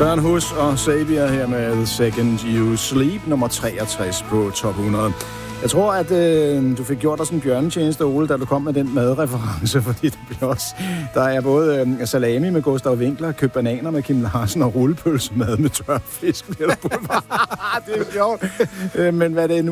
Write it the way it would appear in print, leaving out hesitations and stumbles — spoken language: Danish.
Søren Hus og Xavier her med Second You Sleep, nummer 63 på top 100. Jeg tror, at du fik gjort dig sådan en bjørnetjeneste, Ole, da du kom med den madreference, fordi der er både salami med Gustav Winkler, købt bananer med Kim Larsen og rullepølsemad med tør fisk. Det er sjovt. Men hvad det